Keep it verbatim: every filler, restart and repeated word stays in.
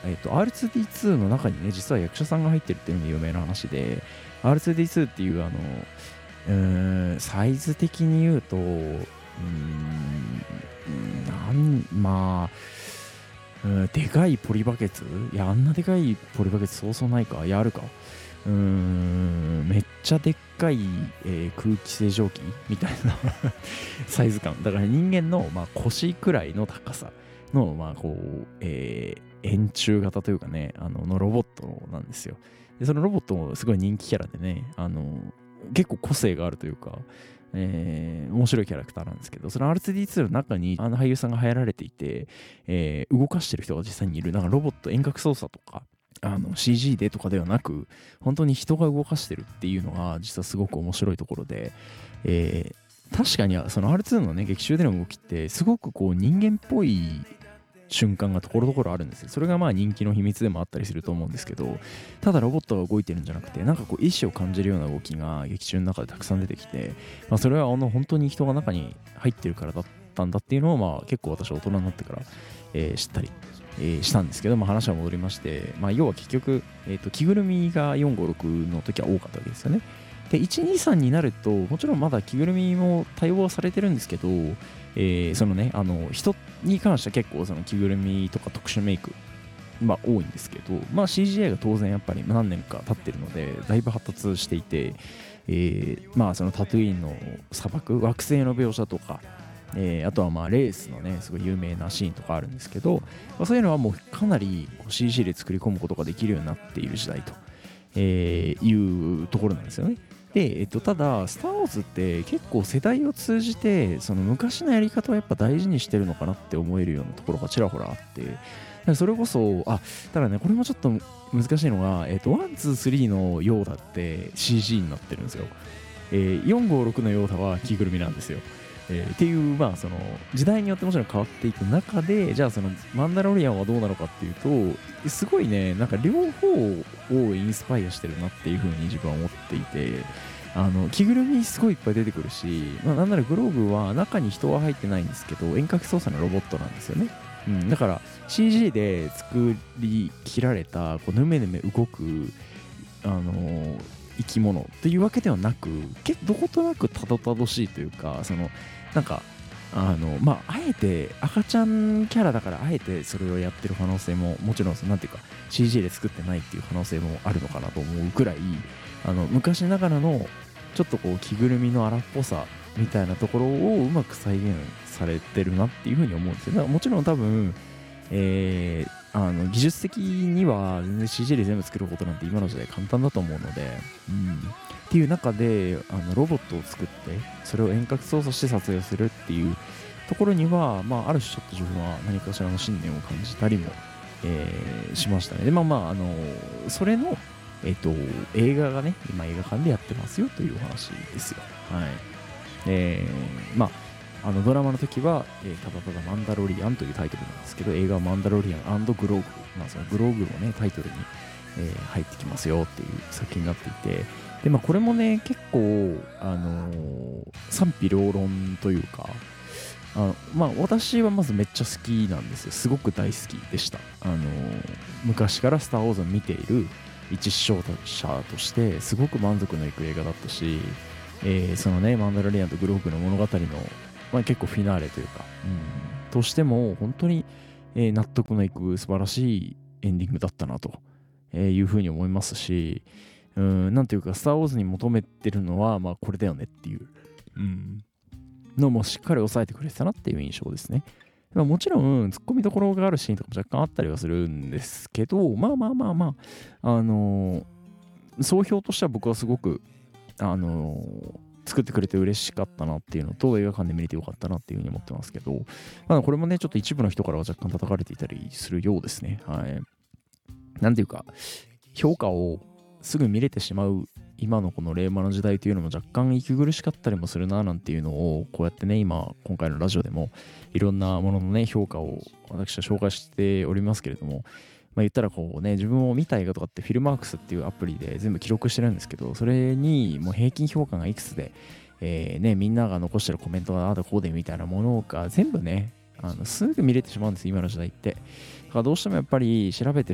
えっと、アールツーディーツー の中にね、実は役者さんが入ってるっていうのが有名な話で、アールツーディーツー っていう、あの、うーん、サイズ的に言うと、うーん、なん、まあ、うん、でかいポリバケツいや、あんなでかいポリバケツそうそうないかいや、あるか。うーん、めっちゃでっかい、えー空気清浄機みたいなサイズ感。だから人間の、まあ、腰くらいの高さの、まあ、こう、えー円柱型というかね、あの、のロボットなんですよ。で、そのロボットもすごい人気キャラでね、あの、結構個性があるというか、えー面白いキャラクターなんですけど、その アールツーディーツー の中にあの俳優さんが入られていて、えー動かしてる人が実際にいる。なんかロボット遠隔操作とか、あの シージー でとかではなく、本当に人が動かしてるっていうのが実はすごく面白いところで、えー確かにその アールツー のね、劇中での動きってすごくこう人間っぽい瞬間がところどころあるんですよ。それがまあ人気の秘密でもあったりすると思うんですけど、ただロボットが動いてるんじゃなくて、なんかこう意志を感じるような動きが劇中の中でたくさん出てきて、まあ、それはあの本当に人が中に入ってるからだったんだっていうのを、まあ結構私は大人になってから、えー知ったり、えーしたんですけど、まあ、話は戻りまして、まあ、要は結局、えーと、着ぐるみがよんごろくの時は多かったわけですよね。でいちにさんになるともちろんまだ着ぐるみも対応はされてるんですけど、えーそのねあの人に関しては結構その着ぐるみとか特殊メイクまあ多いんですけど、まあ シージーアイ が当然やっぱり何年か経ってるのでだいぶ発達していて、えーまあそのタトゥインの砂漠惑星の描写とか、えーあとはまあレースのねすごい有名なシーンとかあるんですけど、まあ、そういうのはもうかなりこう シージー で作り込むことができるようになっている時代と、えーいうところなんですよね。で、えっと、ただ、スター・ウォーズって結構世代を通じて、その昔のやり方をやっぱ大事にしてるのかなって思えるようなところがちらほらあって、だからそれこそ、あ、ただね、これもちょっと難しいのが、えっと、ワン、ツー、スリーのヨーダって シージー になってるんですよ。えー、よん、ご、ろくのヨーダは着ぐるみなんですよ。えーっていう、まあ、その、時代によってもちろん変わっていく中で、じゃあその、マンダロリアンはどうなのかっていうと、すごいね、なんか両方をインスパイアしてるなっていうふうに自分は思っていて、あの、着ぐるみすごいいっぱい出てくるし、まあ、なんならグローブは中に人は入ってないんですけど、遠隔操作のロボットなんですよね。うん、だから シージー で作り切られた、こう、ぬめぬめ動く、あのー生き物というわけではなく、けどことなくたどたどしいというか、その、なんか、あの、まあ、あえて赤ちゃんキャラだからあえてそれをやってる可能性ももちろんなんていうか シージー で作ってないっていう可能性もあるのかなと思うくらい、あの昔ながらのちょっとこう着ぐるみの荒っぽさみたいなところをうまく再現されてるなっていうふうに思うんですよ。だからもちろん多分、えーあの技術的には全然 シージー で全部作ることなんて今の時代簡単だと思うので、うん、っていう中であのロボットを作ってそれを遠隔操作して撮影するっていうところには、まあ、ある種ちょっと自分は何かしらの信念を感じたりも、えーしましたね。でまあまあ、あのそれの、えっと映画がね今映画館でやってますよというお話ですよ。はい。えーまああのドラマの時は、えーただただマンダロリアンというタイトルなんですけど、映画はマンダロリアン&グローグ、まあ、そのグローグもねタイトルに、えー入ってきますよっていう作品になっていて、でまあこれもね結構あのー賛否両論というか、あまあ私はまずめっちゃ好きなんですよ。すごく大好きでした。あのー昔からスター・ウォーズを見ている一視聴者としてすごく満足のいく映画だったし、えーそのねマンダロリアンとグローグの物語のまあ、結構フィナーレというか、うん、としても本当に、えー納得のいく素晴らしいエンディングだったなというふうに思いますし、うん、なんていうか、スター・ウォーズに求めてるのは、まあ、これだよねっていう、うん、のもしっかり抑えてくれてたなっていう印象ですね。まあ、もちろん、突っ込みどころがあるシーンとかも若干あったりはするんですけど、まあまあまあまあ、あのー総評としては僕はすごく、あのー作ってくれて嬉しかったなっていうのと、映画館で見れてよかったなっていうふうに思ってますけど、まあ、これもね、ちょっと一部の人からは若干叩かれていたりするようですね。はい。なんていうか、評価をすぐ見れてしまう今のこの令和の時代というのも若干息苦しかったりもするななんていうのを、こうやってね、今、今回のラジオでもいろんなもののね、評価を私は紹介しておりますけれども、まあ、言ったらこうね、自分を見た映画とかってフィルマークスっていうアプリで全部記録してるんですけど、それにもう平均評価がいくつで、えーね、みんなが残してるコメントがああだこうでみたいなものが全部ね、あのすぐ見れてしまうんです、今の時代って。だからどうしてもやっぱり調べて